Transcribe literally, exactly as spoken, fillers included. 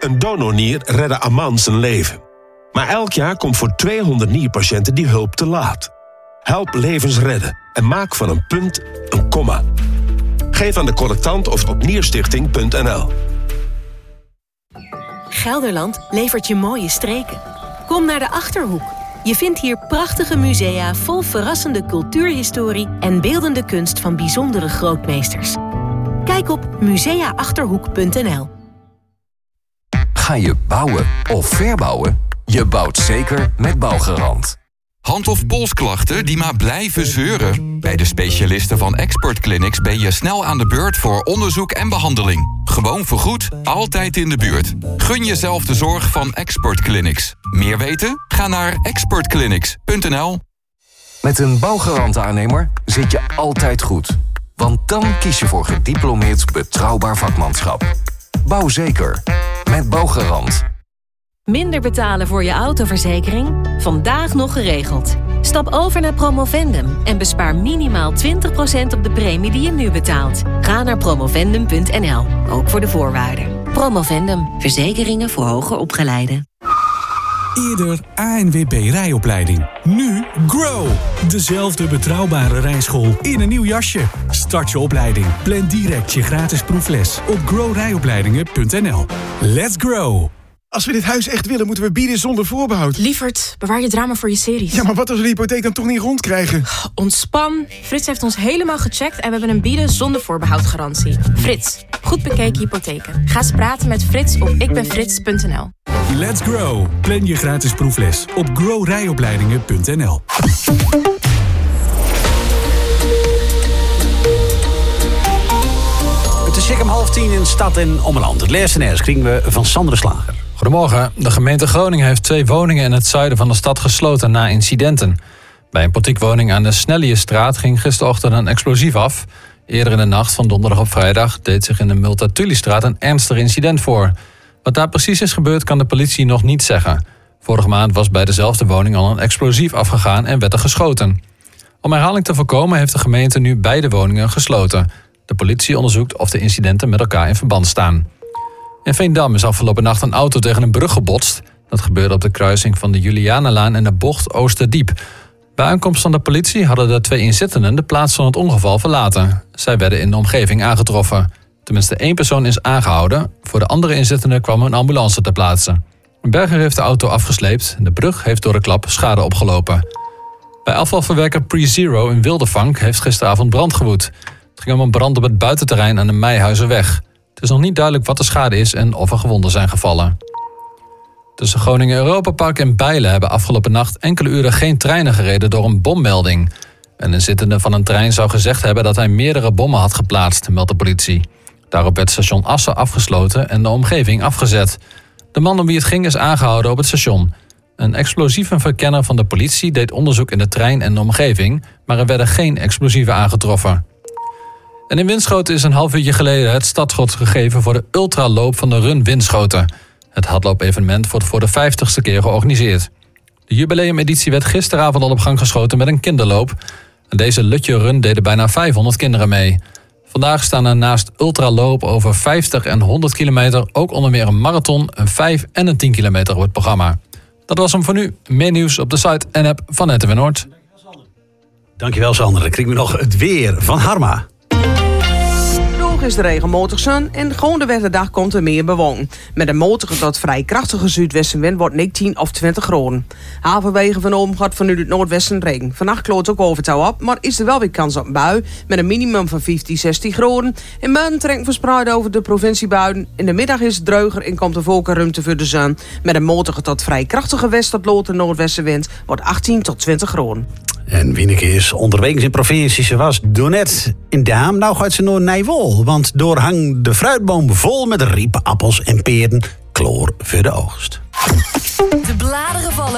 Een donornier redde Aman zijn leven. Maar elk jaar komt voor tweehonderd nierpatiënten die hulp te laat. Help levens redden en maak van een punt een komma. Geef aan de collectant of op nierstichting punt n l. Gelderland levert je mooie streken. Kom naar de Achterhoek. Je vindt hier prachtige musea vol verrassende cultuurhistorie en beeldende kunst van bijzondere grootmeesters. Kijk op musea achterhoek punt n l. Ga je bouwen of verbouwen? Je bouwt zeker met Bouwgarant. Hand- of polsklachten die maar blijven zeuren? Bij de specialisten van Expert Clinics ben je snel aan de beurt voor onderzoek en behandeling. Gewoon vergoed, altijd in de buurt. Gun jezelf de zorg van Expert Clinics. Meer weten? Ga naar expert clinics punt n l. Met een Bouwgarant-aannemer zit je altijd goed. Want dan kies je voor gediplomeerd betrouwbaar vakmanschap. Bouw zeker. Met Bouwgarant. Minder betalen voor je autoverzekering? Vandaag nog geregeld. Stap over naar Promovendum en bespaar minimaal twintig procent op de premie die je nu betaalt. Ga naar promovendum punt n l, ook voor de voorwaarden. Promovendum, verzekeringen voor hoger opgeleiden. Eerder A N W B rijopleiding. Nu Grow. Dezelfde betrouwbare rijschool in een nieuw jasje. Start je opleiding. Plan direct je gratis proefles op grow rijopleidingen punt n l. Let's grow. Als we dit huis echt willen, moeten we bieden zonder voorbehoud. Lievert, bewaar je drama voor je series. Ja, maar wat als we de hypotheek dan toch niet rondkrijgen? Ontspan. Frits heeft ons helemaal gecheckt en we hebben een bieden zonder voorbehoud garantie. Frits, goed bekeken hypotheken. Ga eens praten met Frits op ikbenfrits punt n l. Let's grow. Plan je gratis proefles op grow rijopleidingen punt n l. Het is om half tien in stad en omland. Het laatste nieuws kringen we van Sander Slager. Goedemorgen. De gemeente Groningen heeft twee woningen in het zuiden van de stad gesloten na incidenten. Bij een portiekwoning aan de Snelliestraat ging gisterochtend een explosief af. Eerder in de nacht van donderdag op vrijdag deed zich in de Multatulistraat een ernstig incident voor. Wat daar precies is gebeurd kan de politie nog niet zeggen. Vorige maand was bij dezelfde woning al een explosief afgegaan en werd er geschoten. Om herhaling te voorkomen heeft de gemeente nu beide woningen gesloten. De politie onderzoekt of de incidenten met elkaar in verband staan. In Veendam is afgelopen nacht een auto tegen een brug gebotst. Dat gebeurde op de kruising van de Julianalaan en de bocht Oosterdiep. Bij aankomst van de politie hadden de twee inzittenden de plaats van het ongeval verlaten. Zij werden in de omgeving aangetroffen. Tenminste één persoon is aangehouden. Voor de andere inzittenden kwam een ambulance ter plaatse. Een berger heeft de auto afgesleept. De brug heeft door de klap schade opgelopen. Bij afvalverwerker PreZero in Wildervank heeft gisteravond brand gewoed. Het ging om een brand op het buitenterrein aan de Meijhuizenweg. Het is nog niet duidelijk wat de schade is en of er gewonden zijn gevallen. Tussen Groningen Europapark en Bijlen hebben afgelopen nacht enkele uren geen treinen gereden door een bommelding. Een inzittende van een trein zou gezegd hebben dat hij meerdere bommen had geplaatst, meldt de politie. Daarop werd station Assen afgesloten en de omgeving afgezet. De man om wie het ging is aangehouden op het station. Een explosievenverkenner van de politie deed onderzoek in de trein en de omgeving, maar er werden geen explosieven aangetroffen. En in Winschoten is een half uurtje geleden het startschot gegeven voor de ultraloop van de Run Winschoten. Het hardloopevenement wordt voor de vijftigste keer georganiseerd. De jubileumeditie werd gisteravond al op gang geschoten met een kinderloop. En deze Lutje Run deden bijna vijfhonderd kinderen mee. Vandaag staan er naast ultraloop over vijftig en honderd kilometer ook onder meer een marathon, een vijf en een tien kilometer op het programma. Dat was hem voor nu. Meer nieuws op de site en app van N T W Noord. Dankjewel Sander. Dan krijgen we nog het weer van Harma. Is de regenmatig zon en gewoon de wetterdag komt er meer bewoon. Met een matige tot vrij krachtige zuidwestenwind wordt negentien of twintig graden. Halverwege van Oom gaat vanuit het noordwesten regen. Vannacht kloot ook overtouw op, maar is er wel weer kans op een bui met een minimum van vijftien, zestien graden. In buien trekken verspreid over de provinciebuien. In de middag is het dreuger en komt er volkenruimte voor de zon. Met een matige tot vrij krachtige west- tot lood- en noordwestenwind wordt achttien tot twintig graden. En Wieneke is onderweg in provincie. Ze was doornet in Daam. Nou gaat ze naar Nijwol. Want door hangt de fruitboom vol met riepen, appels en peren. Kloor voor de oogst. De bladeren vallen.